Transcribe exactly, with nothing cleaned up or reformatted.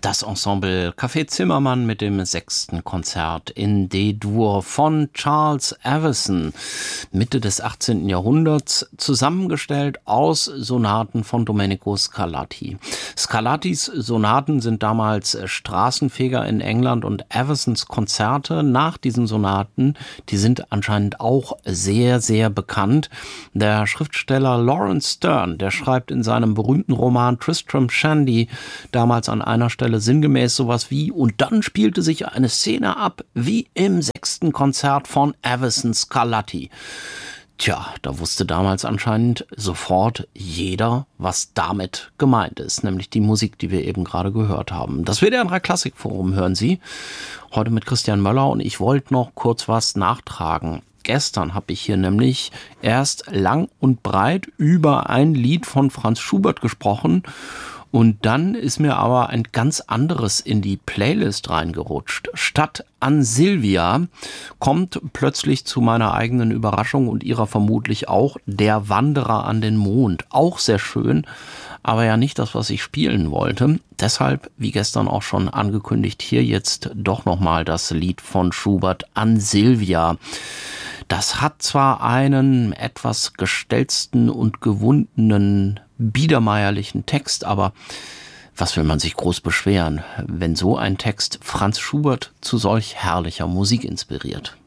Das Ensemble Café Zimmermann mit dem sechsten Konzert in D-Dur von Charles Evison, Mitte des achtzehnten Jahrhunderts, zusammengestellt aus Sonaten von Domenico Scarlatti. Scarlattis Sonaten sind damals Straßenfeger in England und Evisons Konzerte nach diesen Sonaten, die sind anscheinend auch sehr, sehr bekannt. Der Schriftsteller Lawrence Stern, der schreibt in seinem berühmten Roman Tristram Shandy damals an einer Stelle sinngemäß sowas wie: und dann spielte sich eine Szene ab wie im sechsten Konzert von Evison Scarlatti. Tja, da wusste damals anscheinend sofort jeder, was damit gemeint ist, nämlich die Musik, die wir eben gerade gehört haben. Das W D R drei Klassikforum hören Sie heute mit Christian Möller, und ich wollte noch kurz was nachtragen. Gestern habe ich hier nämlich erst lang und breit über ein Lied von Franz Schubert gesprochen. Und dann ist mir aber ein ganz anderes in die Playlist reingerutscht. Statt An Silvia kommt plötzlich zu meiner eigenen Überraschung und ihrer vermutlich auch Der Wanderer an den Mond. Auch sehr schön, aber ja nicht das, was ich spielen wollte. Deshalb, wie gestern auch schon angekündigt, hier jetzt doch nochmal das Lied von Schubert, An Silvia. Das hat zwar einen etwas gestelzten und gewundenen, biedermeierlichen Text, aber was will man sich groß beschweren, wenn so ein Text Franz Schubert zu solch herrlicher Musik inspiriert?